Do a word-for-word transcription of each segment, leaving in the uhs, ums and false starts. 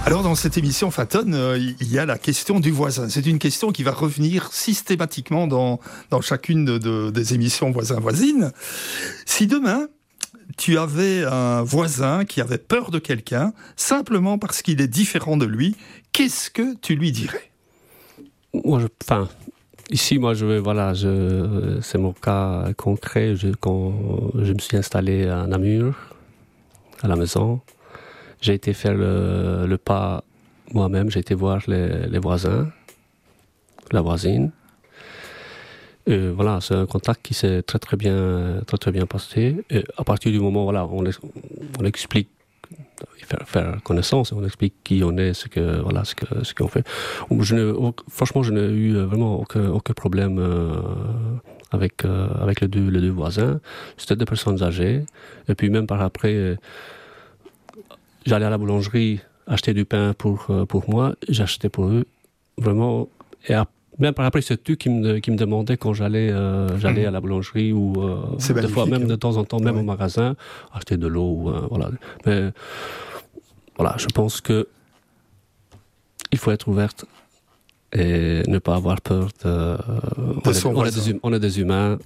Alors dans cette émission Faton, euh, il y a la question du voisin. C'est une question qui va revenir systématiquement dans, dans chacune de, de, des émissions voisin-voisine. Si demain, tu avais un voisin qui avait peur de quelqu'un, simplement parce qu'il est différent de lui, qu'est-ce que tu lui dirais ? Moi, je, enfin, ici, moi, je, voilà, je, c'est mon cas concret. Je, quand je me suis installé à Namur, à la maison, j'ai été faire le, le pas moi-même, j'ai été voir les, les voisins, la voisine. Et voilà, c'est un contact qui s'est très très bien, très très bien passé. Et à partir du moment où voilà, on, on explique, faire, faire connaissance, on explique qui on est, ce que voilà, ce que ce qu'on fait. Je ne, franchement, je n'ai eu vraiment aucun aucun problème euh, avec euh, avec les deux les deux voisins. C'était des personnes âgées. Et puis même par après, j'allais à la boulangerie acheter du pain pour pour moi, j'achetais pour eux vraiment. Et après, même par après, c'est eux qui me, qui me demandaient quand j'allais, euh, j'allais mmh. à la boulangerie ou euh, des fois même de temps en temps, même ouais. au magasin, acheter de l'eau. Ou, euh, voilà. Mais voilà, je pense que il faut être ouverte et ne pas avoir peur de. Euh, on, est, on, est des, on est des humains.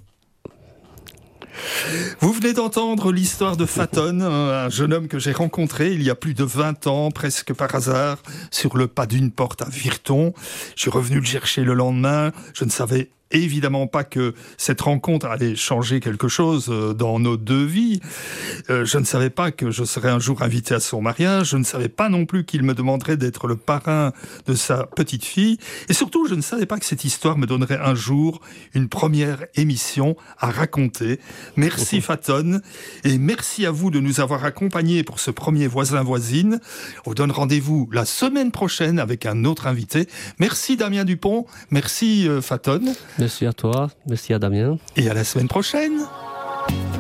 Vous venez d'entendre l'histoire de Faton, un jeune homme que j'ai rencontré il y a plus de vingt ans, presque par hasard, sur le pas d'une porte à Virton. Je suis revenu le chercher le lendemain. Je ne savais évidemment pas que cette rencontre allait changer quelque chose dans nos deux vies. Euh, je ne savais pas que je serais un jour invité à son mariage. Je ne savais pas non plus qu'il me demanderait d'être le parrain de sa petite fille. Et surtout, je ne savais pas que cette histoire me donnerait un jour une première émission à raconter. Merci mmh. Faton. Et merci à vous de nous avoir accompagnés pour ce premier voisin-voisine. On donne rendez-vous la semaine prochaine avec un autre invité. Merci Damien Dupont. Merci euh, Faton. Merci à toi, merci à Damien. Et à la semaine prochaine.